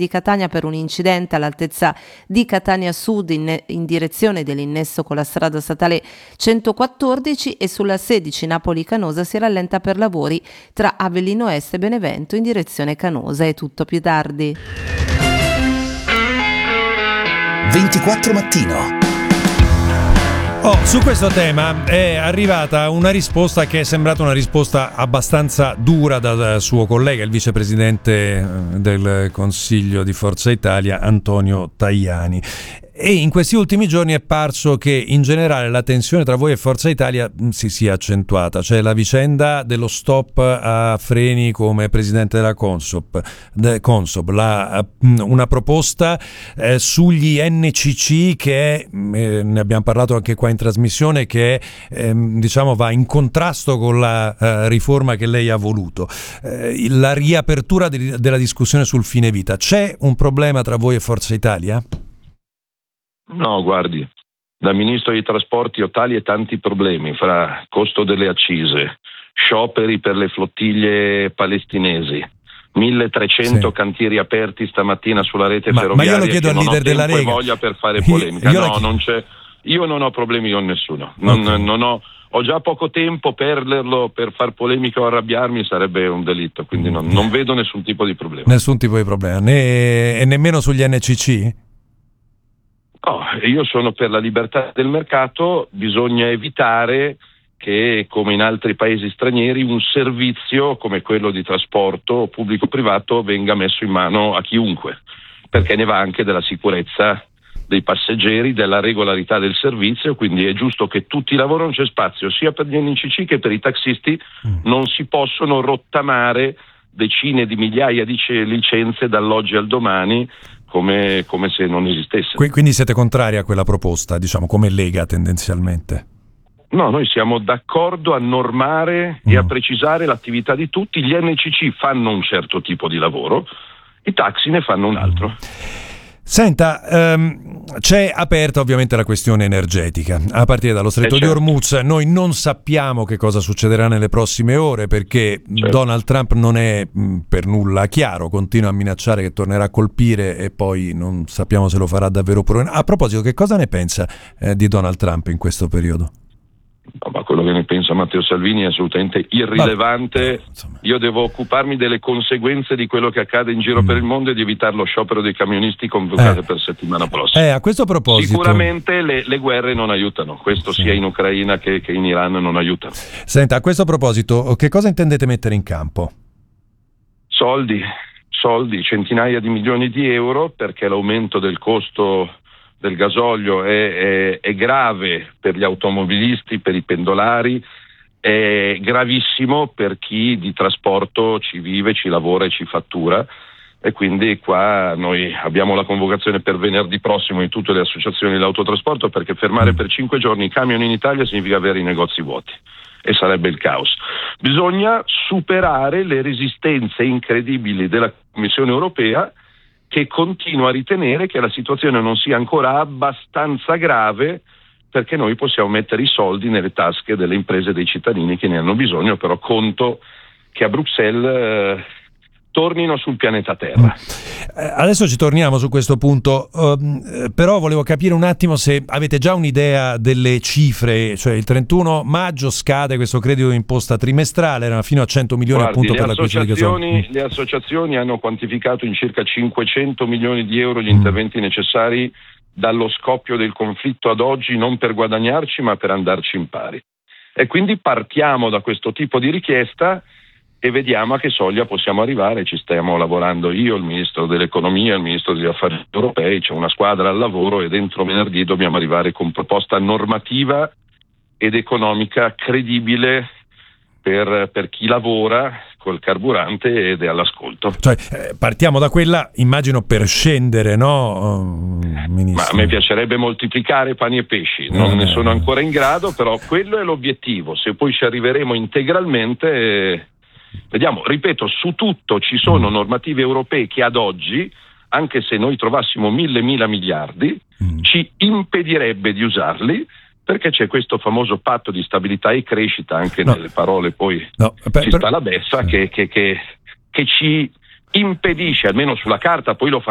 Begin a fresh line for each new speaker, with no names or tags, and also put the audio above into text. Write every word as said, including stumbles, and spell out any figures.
di Catania per un incidente all'altezza di Catania Sud in, in direzione dell'innesso con la strada statale centoquattordici e sulla sedici Napoli-Canosa si rallenta per lavori tra Avellino Est e Benevento in direzione Canosa. È tutto, più tardi.
ventiquattro Mattino.
Oh, su questo tema è arrivata una risposta che è sembrata una risposta abbastanza dura dal suo collega, il vicepresidente del Consiglio di Forza Italia, Antonio Tajani. E in questi ultimi giorni è parso che in generale la tensione tra voi e Forza Italia si sia accentuata. C'è la vicenda dello stop a freni come presidente della Consob, de, Consob la, una proposta eh, sugli N C C che è, eh, ne abbiamo parlato anche qua in trasmissione, che eh, diciamo va in contrasto con la eh, riforma che lei ha voluto. Eh, la riapertura de, della discussione sul fine vita. C'è un problema tra voi e Forza Italia?
No, guardi, da ministro dei trasporti ho tali e tanti problemi, fra costo delle accise, scioperi per le flottiglie palestinesi, milletrecento sì. cantieri aperti stamattina sulla rete
ma,
ferroviaria.
Ma io lo chiedo al leader della Lega.
Non ho voglia per fare polemica.
Io, io
no, non c'è. Io non ho problemi con nessuno. Non, okay. non ho, ho già poco tempo, perderlo per far polemica o arrabbiarmi sarebbe un delitto, quindi non, non vedo nessun tipo di problema.
Nessun tipo di problema, né, e nemmeno sugli N C C?
No, io sono per la libertà del mercato, bisogna evitare che, come in altri paesi stranieri, un servizio come quello di trasporto pubblico-privato venga messo in mano a chiunque, perché ne va anche della sicurezza dei passeggeri, della regolarità del servizio, quindi è giusto che tutti lavorino, c'è spazio sia per gli N C C che per i taxisti, non si possono rottamare decine di migliaia di licenze dall'oggi al domani come, come se non esistesse.
Quindi siete contrari a quella proposta, diciamo, come Lega tendenzialmente?
No, noi siamo d'accordo a normare mm. e a precisare l'attività di tutti. Gli N C C fanno un certo tipo di lavoro, i taxi ne fanno un altro. Mm.
Senta, ehm, c'è aperta ovviamente la questione energetica. A partire dallo Stretto eh certo. di Hormuz noi non sappiamo che cosa succederà nelle prossime ore, perché certo. Donald Trump non è mh, per nulla chiaro, continua a minacciare che tornerà a colpire e poi non sappiamo se lo farà davvero oppure no. A proposito, che cosa ne pensa eh, di Donald Trump in questo periodo?
No, ma quello che ne pensa Matteo Salvini è assolutamente irrilevante. Ma, io devo occuparmi delle conseguenze di quello che accade in giro mm. per il mondo e di evitare lo sciopero dei camionisti convocato eh. per settimana prossima.
Eh, a questo proposito,
sicuramente le, le guerre non aiutano, questo sì. sia in Ucraina che, che in Iran non aiutano.
Senta, a questo proposito, che cosa intendete mettere in campo?
Soldi, soldi, centinaia di milioni di euro, perché l'aumento del costo del gasolio è, è, è grave per gli automobilisti, per i pendolari, è gravissimo per chi di trasporto ci vive, ci lavora e ci fattura, e quindi qua noi abbiamo la convocazione per venerdì prossimo in tutte le associazioni dell'autotrasporto, perché fermare per cinque giorni i camion in Italia significa avere i negozi vuoti e sarebbe il caos. Bisogna superare le resistenze incredibili della Commissione europea, che continua a ritenere che la situazione non sia ancora abbastanza grave perché noi possiamo mettere i soldi nelle tasche delle imprese e dei cittadini che ne hanno bisogno, però conto che a Bruxelles eh, tornino sul pianeta Terra.
Adesso ci torniamo su questo punto, uh, però volevo capire un attimo se avete già un'idea delle cifre, cioè il trentuno maggio scade questo credito d'imposta trimestrale, erano fino a cento milioni. Guardi, appunto per l'acquisto di gasolio.
Le associazioni hanno quantificato in circa cinquecento milioni di euro gli mm. interventi necessari dallo scoppio del conflitto ad oggi, non per guadagnarci ma per andarci in pari. E quindi partiamo da questo tipo di richiesta e vediamo a che soglia possiamo arrivare. Ci stiamo lavorando io, il Ministro dell'Economia, il Ministro degli Affari Europei, c'è una squadra al lavoro e dentro venerdì dobbiamo arrivare con proposta normativa ed economica credibile per, per chi lavora col carburante ed è all'ascolto.
Cioè, eh, partiamo da quella, immagino, per scendere, no, Ministro?
Ma a me piacerebbe moltiplicare pani e pesci, non eh. ne sono ancora in grado, però quello è l'obiettivo. Se poi ci arriveremo integralmente... Eh, vediamo, ripeto, su tutto ci sono normative europee che ad oggi, anche se noi trovassimo mille mila miliardi, mm. ci impedirebbe di usarli, perché c'è questo famoso patto di stabilità e crescita, anche no. nelle parole poi
no, per,
ci
per...
sta la beffa, che, che, che, che ci impedisce, almeno sulla carta, poi lo